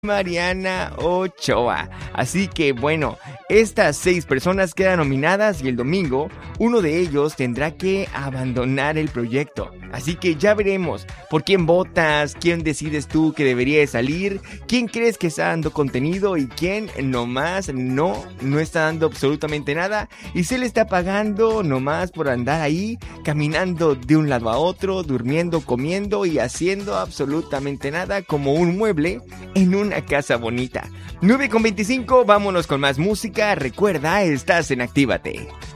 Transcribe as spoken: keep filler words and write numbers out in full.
Mariana Ochoa. Así que bueno, estas seis personas quedan nominadas y el domingo uno de ellos tendrá que abandonar el proyecto. Así que ya veremos por quién votas, quién decides tú que debería salir, quién crees que está dando contenido y quién nomás no, no está dando absolutamente nada y se le está pagando nomás por andar ahí caminando de un lado a otro, durmiendo, comiendo y haciendo absolutamente nada como un mueble en una casa bonita. nueve con veinticinco, vámonos con más música. Recuerda, estás en Actívate.